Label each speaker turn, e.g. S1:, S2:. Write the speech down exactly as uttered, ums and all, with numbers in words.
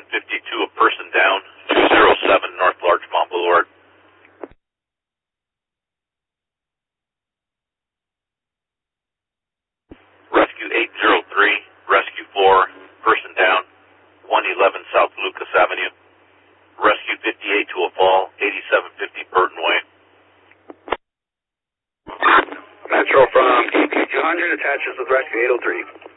S1: fifty-two, a person down, two oh seven North Larchmont Boulevard. Rescue eight oh three, Rescue four, person down, one eleven South Lucas Avenue. Rescue fifty-eight to a fall, eighty-seven fifty Burton Way.
S2: Metro from E P two hundred attaches with Rescue eight oh three.